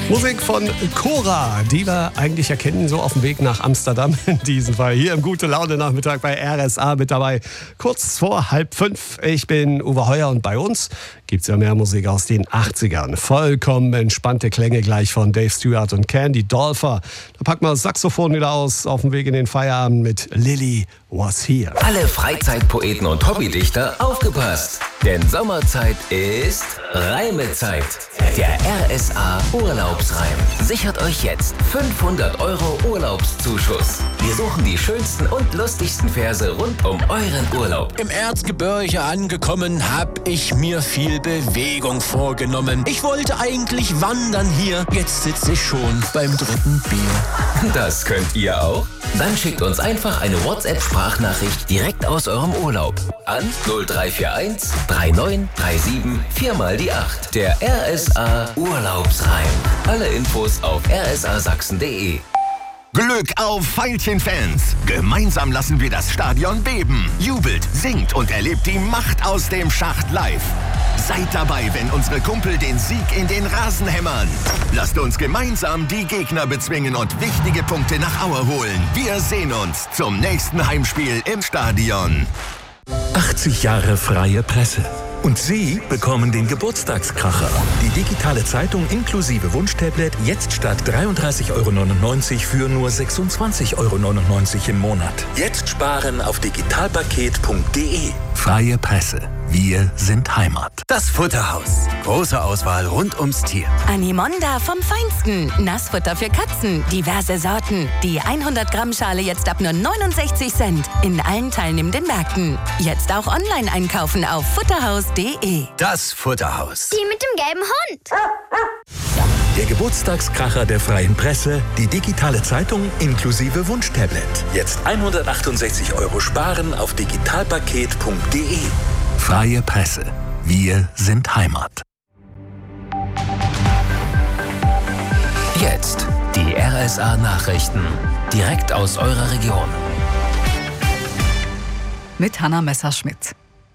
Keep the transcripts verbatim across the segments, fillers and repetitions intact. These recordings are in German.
Musik von Cora, die wir eigentlich erkennen, so auf dem Weg nach Amsterdam. In diesem Fall hier im Gute-Laune-Nachmittag bei R S A mit dabei. Kurz vor halb fünf. Ich bin Uwe Heuer und bei uns gibt es ja mehr Musik aus den achtzigern. Vollkommen entspannte Klänge gleich von Dave Stewart und Candy Dolfer. Da packen wir das Saxophon wieder aus auf dem Weg in den Feierabend mit Lily Was Here. Alle Freizeitpoeten und Hobbydichter aufgepasst. Denn Sommerzeit ist Reimezeit. Der R S A Urlaubsreim sichert euch jetzt fünfhundert Euro Urlaubszuschuss. Wir suchen die schönsten und lustigsten Verse rund um euren Urlaub. Im Erzgebirge angekommen, hab ich mir viel Bewegung vorgenommen. Ich wollte eigentlich wandern hier, jetzt sitze ich schon beim dritten Bier. Das könnt ihr auch? Dann schickt uns einfach eine WhatsApp-Sprachnachricht direkt aus eurem Urlaub an null drei vier eins drei neun drei sieben vier mal die acht. Der R S A Urlaubsreim. Alle Infos auf r s a sachsen punkt de. Glück auf Veilchen-Fans! Gemeinsam lassen wir das Stadion beben. Jubelt, singt und erlebt die Macht aus dem Schacht live. Seid dabei, wenn unsere Kumpel den Sieg in den Rasen hämmern. Lasst uns gemeinsam die Gegner bezwingen und wichtige Punkte nach Aue holen. Wir sehen uns zum nächsten Heimspiel im Stadion. achtzig Jahre freie Presse. Und Sie bekommen den Geburtstagskracher. Die digitale Zeitung inklusive Wunschtablet jetzt statt dreiunddreißig Euro neunundneunzig für nur sechsundzwanzig Euro neunundneunzig im Monat. Jetzt sparen auf digitalpaket punkt de. Freie Presse. Wir sind Heimat. Das Futterhaus. Große Auswahl rund ums Tier. Animonda vom Feinsten. Nassfutter für Katzen. Diverse Sorten. Die hundert Gramm Schale jetzt ab nur neunundsechzig Cent. In allen teilnehmenden Märkten. Jetzt auch online einkaufen auf futterhaus punkt de. Das Futterhaus. Die mit dem gelben Hund. Der Geburtstagskracher der freien Presse, die digitale Zeitung inklusive Wunschtablet. Jetzt hundertachtundsechzig Euro sparen auf digitalpaket punkt de. Freie Presse. Wir sind Heimat. Jetzt die R S A Nachrichten. Direkt aus eurer Region. Mit Hanna Messerschmidt.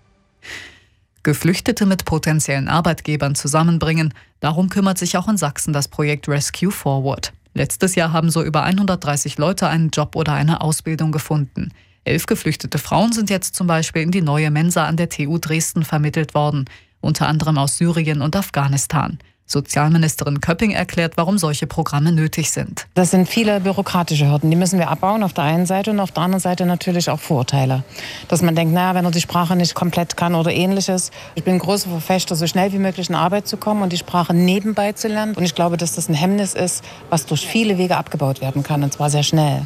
Geflüchtete mit potenziellen Arbeitgebern zusammenbringen, darum kümmert sich auch in Sachsen das Projekt Rescue Forward. Letztes Jahr haben so über hundertdreißig Leute einen Job oder eine Ausbildung gefunden. Elf geflüchtete Frauen sind jetzt zum Beispiel in die neue Mensa an der T U Dresden vermittelt worden, unter anderem aus Syrien und Afghanistan. Sozialministerin Köpping erklärt, warum solche Programme nötig sind. Das sind viele bürokratische Hürden, die müssen wir abbauen auf der einen Seite und auf der anderen Seite natürlich auch Vorurteile. Dass man denkt, naja, wenn er die Sprache nicht komplett kann oder ähnliches. Ich bin ein großer Verfechter, so schnell wie möglich in Arbeit zu kommen und die Sprache nebenbei zu lernen. Und ich glaube, dass das ein Hemmnis ist, was durch viele Wege abgebaut werden kann, und zwar sehr schnell.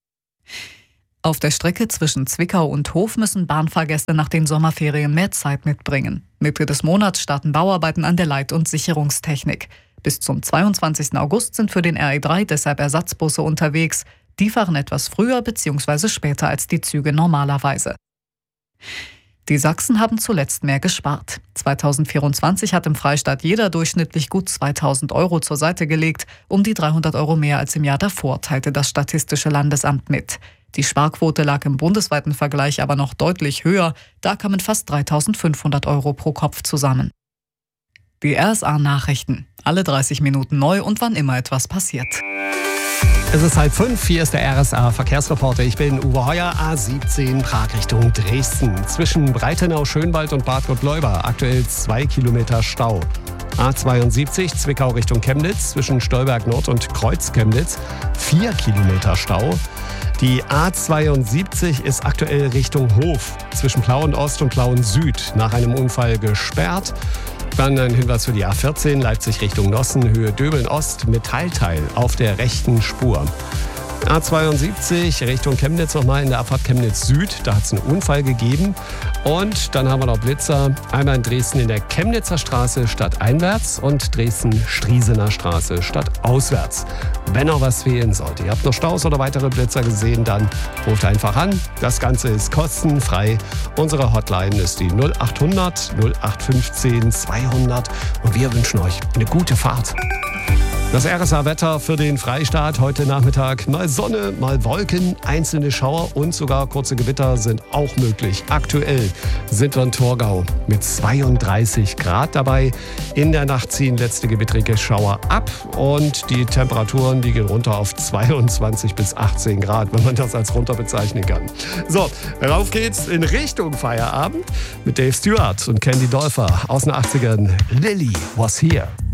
Auf der Strecke zwischen Zwickau und Hof müssen Bahnfahrgäste nach den Sommerferien mehr Zeit mitbringen. Mitte des Monats starten Bauarbeiten an der Leit- und Sicherungstechnik. Bis zum zweiundzwanzigsten August sind für den R E drei deshalb Ersatzbusse unterwegs. Die fahren etwas früher bzw. später als die Züge normalerweise. Die Sachsen haben zuletzt mehr gespart. zweitausendvierundzwanzig hat im Freistaat jeder durchschnittlich gut zweitausend Euro zur Seite gelegt, um die dreihundert Euro mehr als im Jahr davor, teilte das Statistische Landesamt mit. Die Sparquote lag im bundesweiten Vergleich aber noch deutlich höher, da kamen fast dreitausendfünfhundert Euro pro Kopf zusammen. Die R S A-Nachrichten, alle dreißig Minuten neu und wann immer etwas passiert. Es ist halb fünf, hier ist der R S A-Verkehrsreporter. Ich bin Uwe Heuer, A siebzehn, Prag Richtung Dresden. Zwischen Breitenau, Schönwald und Bad Gottleuba aktuell zwei Kilometer Stau. A zweiundsiebzig, Zwickau Richtung Chemnitz, zwischen Stolberg Nord und Kreuz Chemnitz, vier Kilometer Stau. Die A zweiundsiebzig ist aktuell Richtung Hof, zwischen Plauen Ost und Plauen Süd, nach einem Unfall gesperrt. Dann ein Hinweis für die A vierzehn, Leipzig Richtung Nossen, Höhe Döbeln Ost, Metallteil auf der rechten Spur. A zweiundsiebzig Richtung Chemnitz nochmal in der Abfahrt Chemnitz Süd, da hat es einen Unfall gegeben. Und dann haben wir noch Blitzer, einmal in Dresden in der Chemnitzer Straße stadteinwärts und Dresden-Striesener Straße stadtauswärts. Wenn noch was fehlen sollte, ihr habt noch Staus oder weitere Blitzer gesehen, dann ruft einfach an. Das Ganze ist kostenfrei. Unsere Hotline ist die null achthundert null acht fünfzehn zweihundert und wir wünschen euch eine gute Fahrt. Das R S A-Wetter für den Freistaat heute Nachmittag. Mal Sonne, mal Wolken, einzelne Schauer und sogar kurze Gewitter sind auch möglich. Aktuell sind wir in Torgau mit zweiunddreißig Grad dabei. In der Nacht ziehen letzte gewittrige Schauer ab und die Temperaturen, die gehen runter auf zweiundzwanzig bis achtzehn Grad, wenn man das als runter bezeichnen kann. So, rauf geht's in Richtung Feierabend mit Dave Stewart und Candy Dolfer aus den achtzigern. Lily was here.